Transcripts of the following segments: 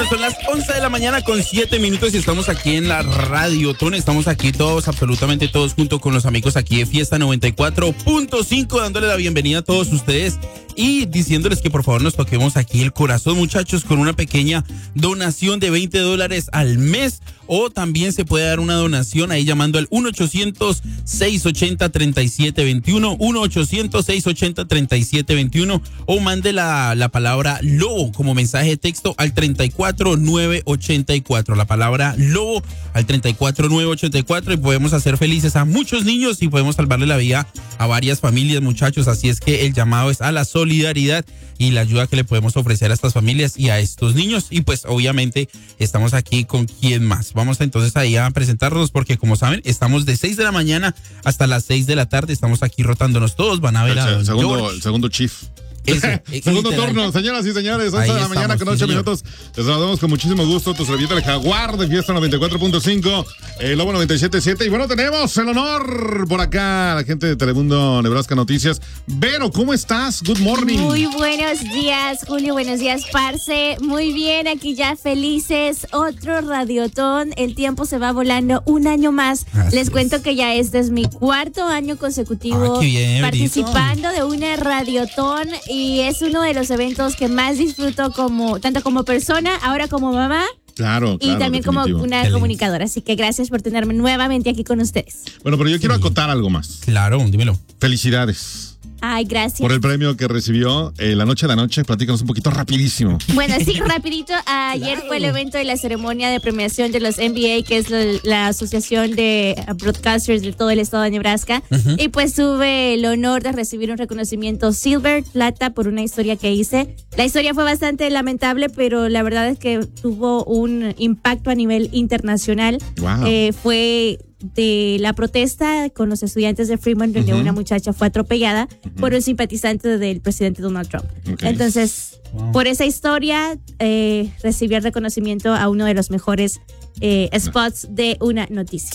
son las 11 de la mañana con 7 minutos y estamos aquí en la Radiotón. Estamos aquí todos, absolutamente todos, junto con los amigos aquí de Fiesta 94.5, dándole la bienvenida a todos ustedes y diciéndoles que por favor nos toquemos aquí el corazón, muchachos, con una pequeña donación de $20 al mes, o también se puede dar una donación ahí llamando al 1-800-680-3721, 1-800-680-3721, o mande la palabra lobo como mensaje de texto al 34984, la palabra lobo al 34984, y podemos hacer felices a muchos niños y podemos salvarle la vida a varias familias, muchachos. Así es que el llamado es a la solidaridad y la ayuda que le podemos ofrecer a estas familias y a estos niños. Y pues obviamente estamos aquí con quién más. Vamos entonces ahí a presentarnos porque, como saben, estamos de 6 de la mañana hasta las 6 de la tarde. Estamos aquí rotándonos todos. Van a ver el segundo chief. Segundo turno, señoras y señores, 11 de la mañana con 8 minutos. Les saludamos con muchísimo gusto. Tu servilleta del Jaguar de Fiesta 94.5, Lobo 97.7. Y bueno, tenemos el honor por acá, la gente de Telemundo Nebraska Noticias. Vero, ¿cómo estás? Good morning. Muy buenos días, Julio. Buenos días, parce. Muy bien, aquí ya felices. Otro Radiotón. El tiempo se va volando, un año más. Les cuento que ya este es mi 4º año consecutivo participando de una Radiotón. Y es uno de los eventos que más disfruto tanto como persona, ahora como mamá. Claro, y también definitivo. como una comunicadora. Así que gracias por tenerme nuevamente aquí con ustedes. Bueno, pero yo quiero acotar algo más. Claro, dímelo. Felicidades. Ay, gracias. Por el premio que recibió la noche de la noche. Platícanos un poquito rapidísimo. Bueno, sí, rapidito. Ayer fue el evento de la ceremonia de premiación de los NBA, que es la asociación de broadcasters de todo el estado de Nebraska. Y pues tuve el honor de recibir un reconocimiento Silver, plata, por una historia que hice. La historia fue bastante lamentable, pero la verdad es que tuvo un impacto a nivel internacional. Wow. Fue de la protesta con los estudiantes de Fremont, donde una muchacha fue atropellada por un simpatizante del presidente Donald Trump. Okay. Entonces, por esa historia, recibí el reconocimiento a uno de los mejores spots de una noticia.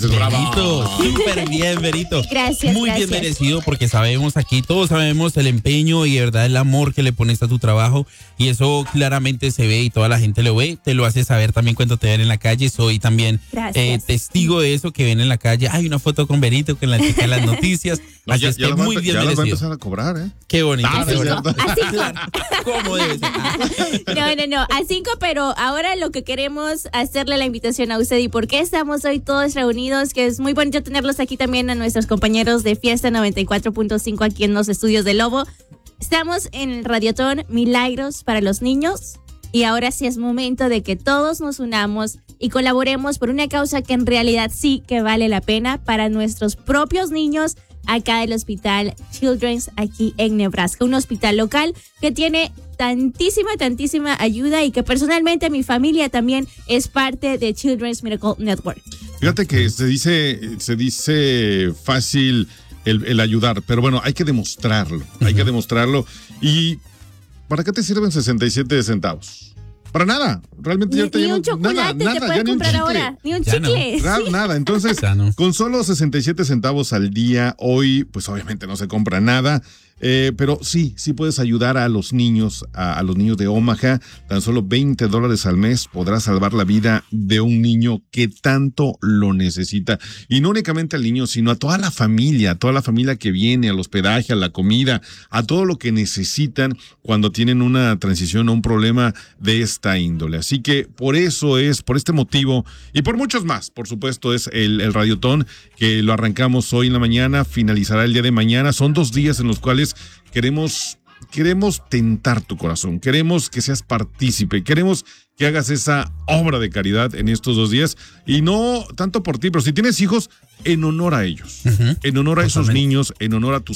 Verito, súper bien, Verito. Gracias. Muy bien merecido, porque sabemos aquí, todos sabemos el empeño y de verdad el amor que le pones a tu trabajo, y eso claramente se ve y toda la gente lo ve, te lo hace saber también cuando te ven en la calle. Soy también testigo de eso, que ven en la calle, hay una foto con Verito, con la chica en las noticias. No, así es que muy bien merecido. Ya va a empezar a cobrar, ¿eh? Qué bonito. A 5. ¿Cómo debe ser? No, a 5, pero ahora lo que queremos hacerle la invitación a usted y por qué estamos hoy todos reunidos, que es muy bonito tenerlos aquí también a nuestros compañeros de Fiesta 94.5 aquí en los estudios de Lobo. Estamos en el Radiotón Milagros para los Niños y ahora sí es momento de que todos nos unamos y colaboremos por una causa que en realidad sí que vale la pena para nuestros propios niños acá del Hospital Children's aquí en Nebraska, un hospital local que tiene tantísima ayuda y que personalmente mi familia también es parte de Children's Miracle Network. Fíjate que se dice fácil el ayudar, pero bueno, hay que demostrarlo, ¿Y para qué te sirven 67 centavos? Para nada, realmente ya te ni un chocolate te puedes comprar ahora, ni un chicle. Nada, entonces con solo 67 centavos al día hoy, pues obviamente no se compra nada. Pero sí puedes ayudar a los niños, a los niños de Omaha. Tan solo $20 al mes podrás salvar la vida de un niño que tanto lo necesita. Y no únicamente al niño, sino a toda la familia que viene, al hospedaje, a la comida, a todo lo que necesitan cuando tienen una transición o un problema de esta índole. Así que por este motivo y por muchos más, por supuesto, es el Radiotón, que lo arrancamos hoy en la mañana, finalizará el día de mañana. Son 2 días en los cuales queremos tentar tu corazón, queremos que seas partícipe, queremos que hagas esa obra de caridad en estos 2 días, y no tanto por ti, pero si tienes hijos, en honor a ellos, en honor a esos niños, en honor a tus